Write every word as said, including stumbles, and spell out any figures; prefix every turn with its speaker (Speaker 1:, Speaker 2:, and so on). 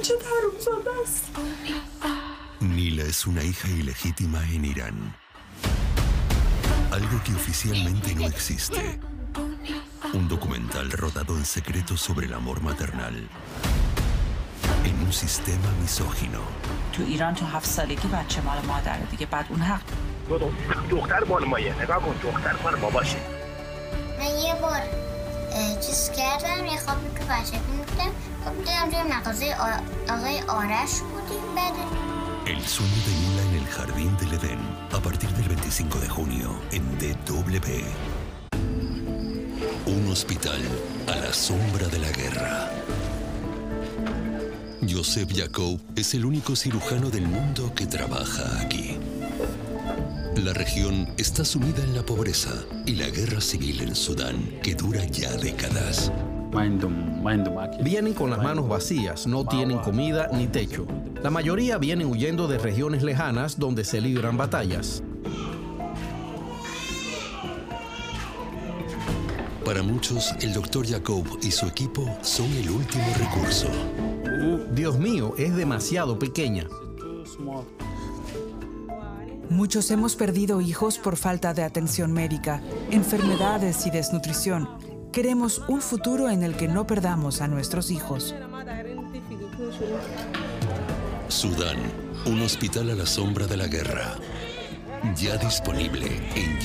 Speaker 1: بچه حرومزاده است.
Speaker 2: Nila es una hija ilegítima en Irán. Algo que oficialmente no existe. Un documental rodado en secreto sobre el amor maternal. En un sistema misógino.
Speaker 3: تو ایران تو هفت سالگی بچه مال مادره دیگه، بعد اون حق.
Speaker 4: دختر مال مایه، نگاه کن دختر مال باباشه.
Speaker 5: من یه بار چیز کردم، یه خوابی که بچه می‌بودم، خب دیدم توی مغازه آقای آرش بودیم. بعد
Speaker 2: El sueño de Nila en el Jardín del Edén, a partir del veinticinco de junio en D W. Un hospital a la sombra de la guerra. Joseph Yacob es el único cirujano del mundo que trabaja aquí. La región está sumida en la pobreza y la guerra civil en Sudán, que dura ya décadas.
Speaker 6: Vienen con las manos vacías, no tienen comida ni techo. La mayoría vienen huyendo de regiones lejanas donde se libran batallas.
Speaker 2: Para muchos, el doctor Yacob y su equipo son el último recurso.
Speaker 6: Dios mío, es demasiado pequeña.
Speaker 1: Muchos hemos perdido hijos por falta de atención médica, enfermedades y desnutrición. Queremos un futuro en el que no perdamos a nuestros hijos.
Speaker 2: Sudán, un hospital a la sombra de la guerra. Ya disponible en